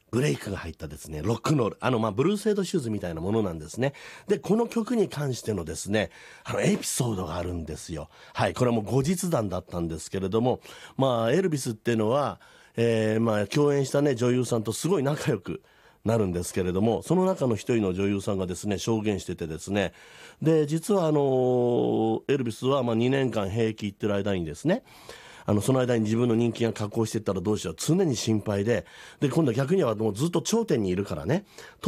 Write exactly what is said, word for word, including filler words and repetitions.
ブレイクが入ったですね、ロックンロール。あの、まあ、ブルーセイドシューズみたいなものなんですね。で、この曲に関してのですね、あの、エピソードがあるんですよ。はい、これはもう後日談だったんですけれども、まあ、エルビスっていうのは、えー、まあ、共演したね、女優さんとすごい仲良くなるんですけれども、その中の一人の女優さんがですね、証言しててですね、で、実はあの、エルビスはまあにねんかん兵役行ってる間にですね、あの、その間に自分の人気が下降していったらどうしよう。常に心配で、で、今度は逆にはもうずっと頂点にいるからね。